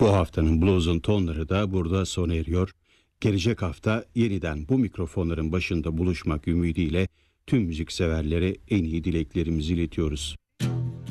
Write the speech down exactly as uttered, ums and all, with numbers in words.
Bu haftanın Blues'un tonları da burada sona eriyor. Gelecek hafta yeniden bu mikrofonların başında buluşmak ümidiyle tüm müzikseverlere en iyi dileklerimizi iletiyoruz.